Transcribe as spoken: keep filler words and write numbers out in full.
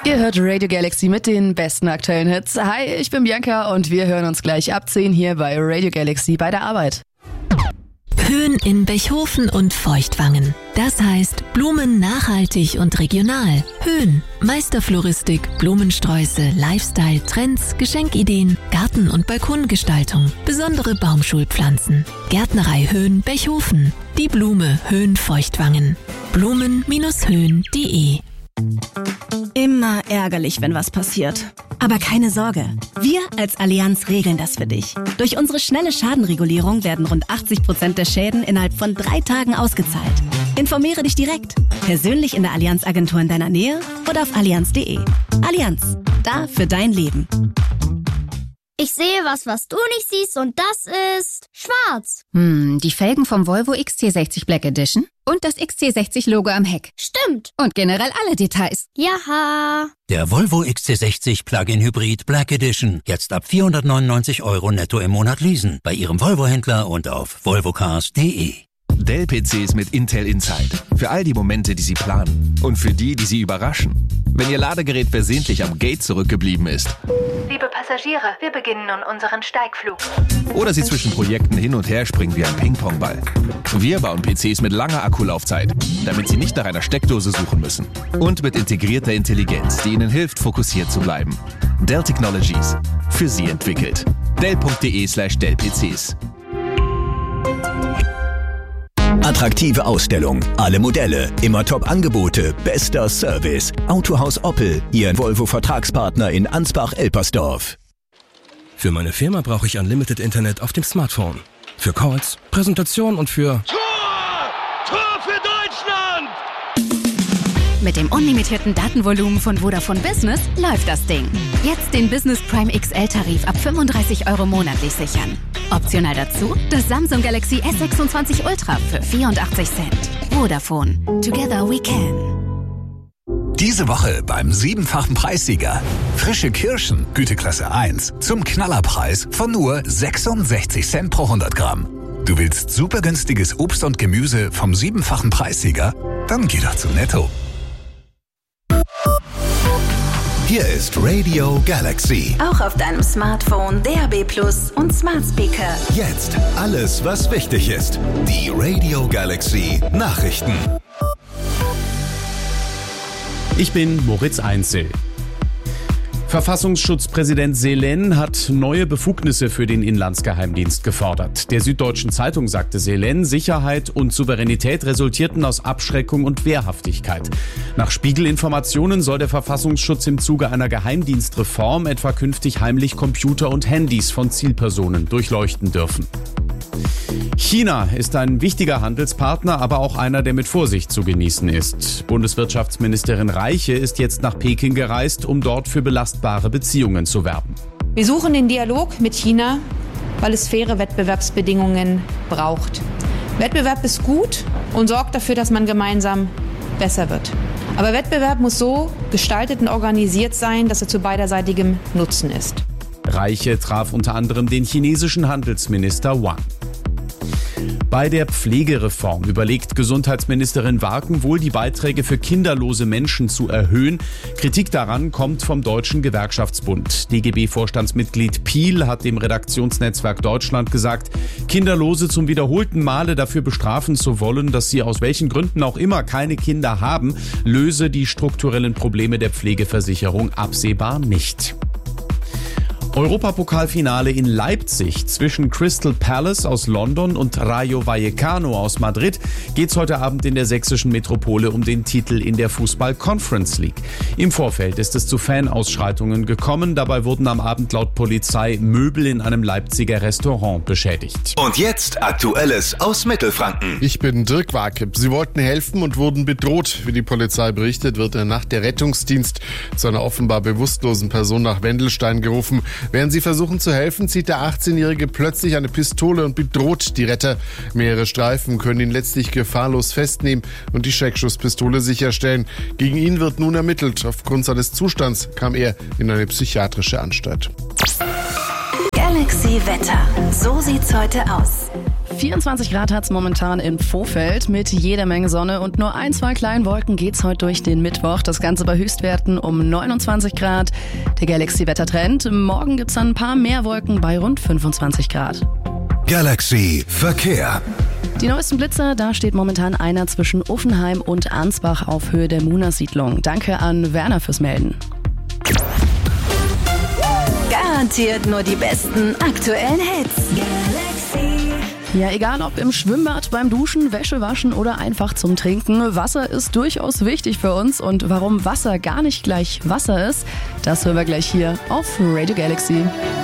Ihr hört Radio Galaxy mit den besten aktuellen Hits. Hi, ich bin Bianca und wir hören uns gleich ab zehn hier bei Radio Galaxy bei der Arbeit. Höhen in Bechhofen und Feuchtwangen. Das heißt Blumen nachhaltig und regional. Höhen, Meisterfloristik, Blumensträuße, Lifestyle, Trends, Geschenkideen, Garten- und Balkongestaltung, besondere Baumschulpflanzen. Gärtnerei Höhen Bechhofen. Die Blume Höhen Feuchtwangen. Blumen Höhen punkt de. Immer ärgerlich, wenn was passiert. Aber keine Sorge, wir als Allianz regeln das für dich. Durch unsere schnelle Schadenregulierung werden rund achtzig Prozent der Schäden innerhalb von drei Tagen ausgezahlt. Informiere dich direkt, persönlich in der Allianz-Agentur in deiner Nähe oder auf allianz punkt de. Allianz, da für dein Leben. Ich sehe was, was du nicht siehst, und das ist schwarz. Hm, die Felgen vom Volvo X C sechzig Black Edition und das X C sechzig Logo am Heck. Stimmt. Und generell alle Details. Jaha. Der Volvo X C sechzig Plug-in Hybrid Black Edition. Jetzt ab vierhundertneunundneunzig Euro netto im Monat leasen. Bei Ihrem Volvo-Händler und auf volvocars punkt de. Dell-P Cs mit Intel Inside. Für all die Momente, die Sie planen. Und für die, die Sie überraschen. Wenn Ihr Ladegerät versehentlich am Gate zurückgeblieben ist. Liebe Passagiere, wir beginnen nun unseren Steigflug. Oder Sie zwischen Projekten hin und her springen wie ein Ping-Pong-Ball. Wir bauen P Cs mit langer Akkulaufzeit, damit Sie nicht nach einer Steckdose suchen müssen. Und mit integrierter Intelligenz, die Ihnen hilft, fokussiert zu bleiben. Dell Technologies. Für Sie entwickelt. Dell punkt de slash Dell P Cs. Attraktive Ausstellung, alle Modelle, immer Top-Angebote, bester Service. Autohaus Oppel, Ihr Volvo-Vertragspartner in Ansbach-Elpersdorf. Für meine Firma brauche ich Unlimited Internet auf dem Smartphone. Für Calls, Präsentation und für... Tor! Tor für Deutschland! Mit dem unlimitierten Datenvolumen von Vodafone Business läuft das Ding. Jetzt den Business Prime X L-Tarif ab fünfunddreißig Euro monatlich sichern. Optional dazu das Samsung Galaxy S sechsundzwanzig Ultra für vierundachtzig Cent. Vodafone. Together we can. Diese Woche beim siebenfachen Preissieger. Frische Kirschen, Güteklasse eins, zum Knallerpreis von nur sechsundsechzig Cent pro hundert Gramm. Du willst super günstiges Obst und Gemüse vom siebenfachen Preissieger? Dann geh doch zu Netto. Hier ist Radio Galaxy. Auch auf deinem Smartphone, D A B Plus und Smart Speaker. Jetzt alles, was wichtig ist. Die Radio Galaxy Nachrichten. Ich bin Moritz Einzel. Verfassungsschutzpräsident Selen hat neue Befugnisse für den Inlandsgeheimdienst gefordert. Der Süddeutschen Zeitung sagte Selen, Sicherheit und Souveränität resultierten aus Abschreckung und Wehrhaftigkeit. Nach Spiegel-Informationen soll der Verfassungsschutz im Zuge einer Geheimdienstreform etwa künftig heimlich Computer und Handys von Zielpersonen durchleuchten dürfen. China ist ein wichtiger Handelspartner, aber auch einer, der mit Vorsicht zu genießen ist. Bundeswirtschaftsministerin Reiche ist jetzt nach Peking gereist, um dort für belastbare Beziehungen zu werben. Wir suchen den Dialog mit China, weil es faire Wettbewerbsbedingungen braucht. Wettbewerb ist gut und sorgt dafür, dass man gemeinsam besser wird. Aber Wettbewerb muss so gestaltet und organisiert sein, dass er zu beiderseitigem Nutzen ist. Reiche traf unter anderem den chinesischen Handelsminister Wang. Bei der Pflegereform überlegt Gesundheitsministerin Warken wohl, die Beiträge für kinderlose Menschen zu erhöhen. Kritik daran kommt vom Deutschen Gewerkschaftsbund. D G B-Vorstandsmitglied Piel hat dem Redaktionsnetzwerk Deutschland gesagt, Kinderlose zum wiederholten Male dafür bestrafen zu wollen, dass sie aus welchen Gründen auch immer keine Kinder haben, löse die strukturellen Probleme der Pflegeversicherung absehbar nicht. Europapokalfinale in Leipzig. Zwischen Crystal Palace aus London und Rayo Vallecano aus Madrid geht's heute Abend in der sächsischen Metropole um den Titel in der Fußball-Conference League. Im Vorfeld ist es zu Fanausschreitungen gekommen. Dabei wurden am Abend laut Polizei Möbel in einem Leipziger Restaurant beschädigt. Und jetzt Aktuelles aus Mittelfranken. Ich bin Dirk Wake. Sie wollten helfen und wurden bedroht. Wie die Polizei berichtet, wird in der Nacht der Rettungsdienst zu einer offenbar bewusstlosen Person nach Wendelstein gerufen. Während sie versuchen zu helfen, zieht der achtzehnjährige plötzlich eine Pistole und bedroht die Retter. Mehrere Streifen können ihn letztlich gefahrlos festnehmen und die Schreckschusspistole sicherstellen. Gegen ihn wird nun ermittelt. Aufgrund seines Zustands kam er in eine psychiatrische Anstalt. Galaxy Wetter. So sieht's heute aus. vierundzwanzig Grad hat's momentan in Vohfeld mit jeder Menge Sonne und nur ein, zwei kleinen Wolken geht's heute durch den Mittwoch. Das Ganze bei Höchstwerten um neunundzwanzig Grad. Der Galaxy-Wettertrend. Morgen gibt's dann ein paar mehr Wolken bei rund fünfundzwanzig Grad. Galaxy Verkehr. Die neuesten Blitzer, da steht momentan einer zwischen Uffenheim und Ansbach auf Höhe der Muna-Siedlung. Danke an Werner fürs Melden. Garantiert nur die besten aktuellen Hits. Galaxy. Ja, egal ob im Schwimmbad, beim Duschen, Wäsche waschen oder einfach zum Trinken. Wasser ist durchaus wichtig für uns. Und warum Wasser gar nicht gleich Wasser ist, das hören wir gleich hier auf Radio Galaxy.